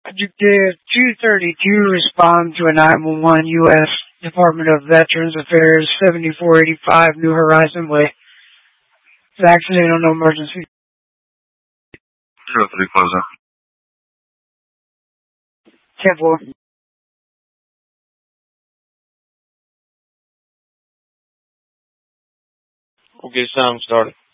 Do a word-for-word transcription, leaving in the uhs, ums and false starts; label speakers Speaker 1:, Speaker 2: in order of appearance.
Speaker 1: You did two thirty-two respond to a nine one one U S Department of Veterans Affairs, seventy-four eighty-five New Horizon Way. It's accidental, no emergency.
Speaker 2: Zero three closing.
Speaker 1: ten four.
Speaker 3: Okay, sound started.